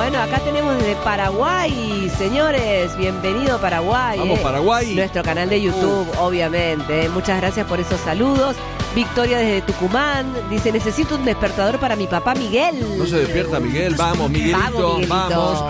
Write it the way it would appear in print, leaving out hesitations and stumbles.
Bueno, acá tenemos desde Paraguay, señores, bienvenido Paraguay. Vamos, Paraguay. Nuestro canal de YouTube, obviamente. Muchas gracias por esos saludos. Victoria desde Tucumán dice, necesito un despertador para mi papá Miguel. No se despierta Miguel, vamos Miguelito, Vamos, Miguelito. vamos.